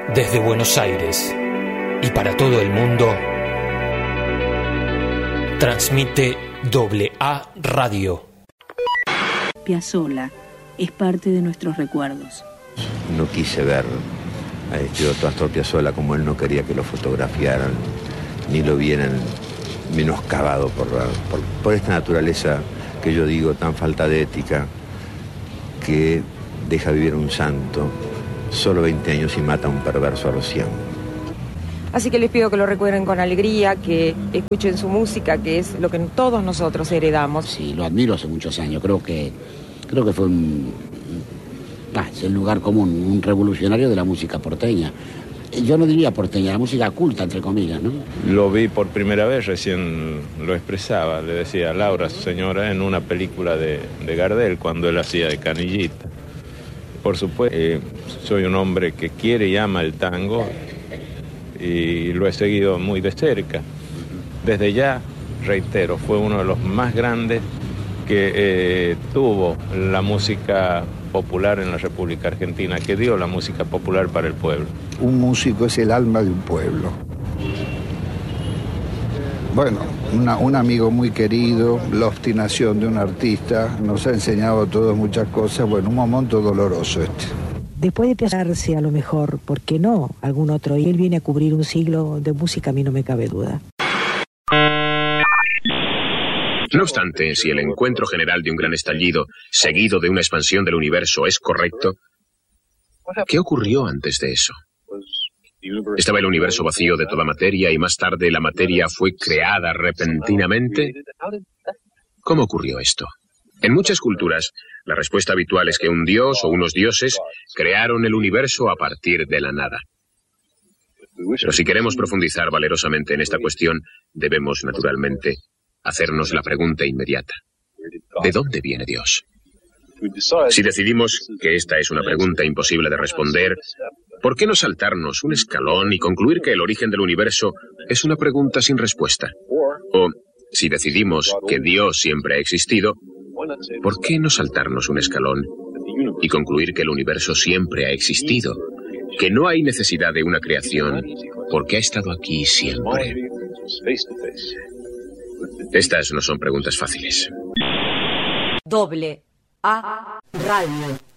Desde Buenos Aires y para todo el mundo, transmite AA Radio. Piazzolla es parte de nuestros recuerdos. No quise ver a otro Astor Piazzolla como él no quería que lo fotografiaran, ni lo vieran menoscabado por esta naturaleza que yo digo tan falta de ética, que deja vivir a un santo solo 20 años y mata a un perverso a los 100. Así que les pido que lo recuerden con alegría, que escuchen su música, que es lo que todos nosotros heredamos. Sí, lo admiro hace muchos años. Creo que fue es el lugar común, un revolucionario de la música porteña. Yo no diría porteña, la música culta, entre comillas, ¿no? Lo vi por primera vez, recién lo expresaba, le decía a Laura, su señora, en una película de Gardel, cuando él hacía de Canillita. Por supuesto, soy un hombre que quiere y ama el tango y lo he seguido muy de cerca. Desde ya, reitero, fue uno de los más grandes que tuvo la música popular en la República Argentina, que dio la música popular para el pueblo. Un músico es el alma de un pueblo. Bueno, un amigo muy querido, la obstinación de un artista, nos ha enseñado a todos muchas cosas. Bueno, un momento doloroso este. Después de pensarse a lo mejor, ¿por qué no? Algún otro, y él viene a cubrir un siglo de música, a mí no me cabe duda. No obstante, si el encuentro general de un gran estallido, seguido de una expansión del universo, es correcto, ¿qué ocurrió antes de eso? ¿Estaba el universo vacío de toda materia y más tarde la materia fue creada repentinamente? ¿Cómo ocurrió esto? En muchas culturas, la respuesta habitual es que un dios o unos dioses crearon el universo a partir de la nada. Pero si queremos profundizar valerosamente en esta cuestión, debemos, naturalmente, hacernos la pregunta inmediata. ¿De dónde viene Dios? Si decidimos que esta es una pregunta imposible de responder, ¿por qué no saltarnos un escalón y concluir que el origen del universo es una pregunta sin respuesta? O, si decidimos que Dios siempre ha existido, ¿por qué no saltarnos un escalón y concluir que el universo siempre ha existido? Que no hay necesidad de una creación porque ha estado aquí siempre. Estas no son preguntas fáciles. AA Radio.